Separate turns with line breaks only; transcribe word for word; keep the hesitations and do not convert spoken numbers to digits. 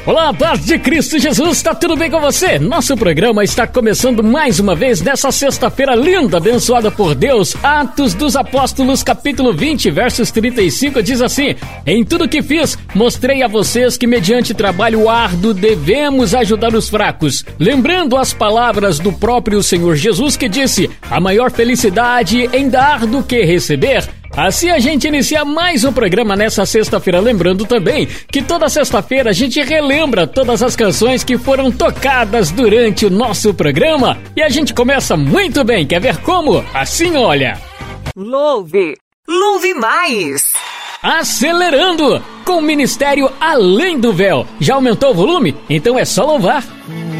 Olá, paz de Cristo Jesus, tá tudo bem com você? Nosso programa está começando mais uma vez nessa sexta-feira linda, abençoada por Deus. Atos dos Apóstolos, capítulo vinte, versos trinta e cinco, diz assim: em tudo que fiz, mostrei a vocês que mediante trabalho árduo devemos ajudar os fracos. Lembrando as palavras do próprio Senhor Jesus, que disse: a maior felicidade em dar do que receber. Assim a gente inicia mais um programa nessa sexta-feira, lembrando também que toda sexta-feira a gente relembra todas as canções que foram tocadas durante o nosso programa e a gente começa muito bem, quer ver como? Assim, olha.
Louve, louve mais!
Acelerando, com o Ministério Além do Véu. Já aumentou o volume? Então é só louvar.